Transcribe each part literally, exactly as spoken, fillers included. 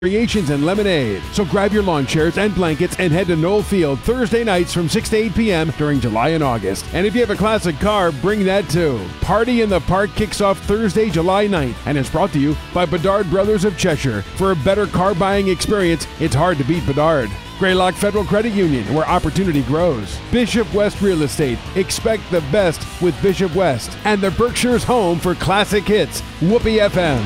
variations and lemonade. So grab your lawn chairs and blankets and head to Knoll Field Thursday nights from six to eight p.m. during July and August. And if you have a classic car, bring that too. Party in the Park kicks off Thursday, July ninth, and is brought to you by Bedard Brothers of Cheshire. For a better car buying experience, it's hard to beat Bedard. Greylock Federal Credit Union, where opportunity grows. Bishop West Real Estate. Expect the best with Bishop West. And the Berkshire's home for classic hits, Whoopee F M.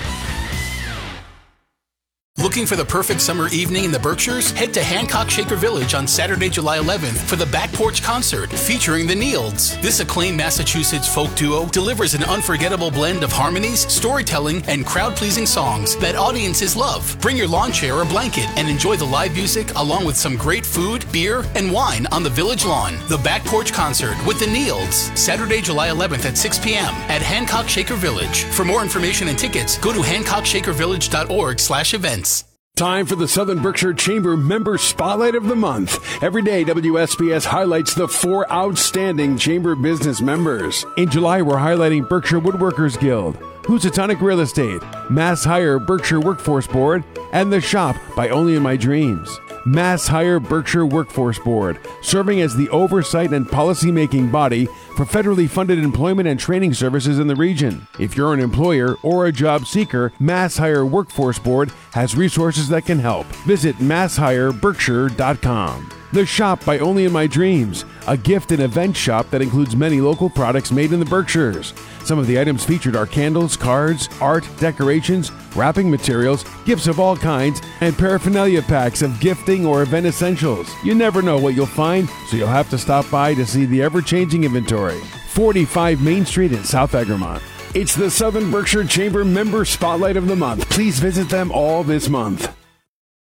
Looking for the perfect summer evening in the Berkshires? Head to Hancock Shaker Village on Saturday, July eleventh for the Back Porch Concert featuring the Neilds. This acclaimed Massachusetts folk duo delivers an unforgettable blend of harmonies, storytelling, and crowd-pleasing songs that audiences love. Bring your lawn chair or blanket and enjoy the live music along with some great food, beer, and wine on the village lawn. The Back Porch Concert with the Neilds, Saturday, July eleventh at six p.m. at Hancock Shaker Village. For more information and tickets, go to hancock shaker village dot org slash events. Time for the Southern Berkshire Chamber Member Spotlight of the Month. Every day, W S B S highlights the four outstanding Chamber business members. In July, we're highlighting Berkshire Woodworkers Guild, Housatonic Real Estate, Mass Hire Berkshire Workforce Board, and The Shop by Only in My Dreams. Mass Hire Berkshire Workforce Board, serving as the oversight and policy-making body for federally funded employment and training services in the region. If you're an employer or a job seeker, Mass Hire Workforce Board has resources that can help. Visit mass hire berkshire dot com. The Shop by Only in My Dreams, a gift and event shop that includes many local products made in the Berkshires. Some of the items featured are candles, cards, art, decorations, wrapping materials, gifts of all kinds, and paraphernalia packs of gifting or event essentials. You never know what you'll find, so you'll have to stop by to see the ever-changing inventory. forty-five Main Street in South Egremont. It's the Southern Berkshire Chamber Member Spotlight of the Month. Please visit them all this month.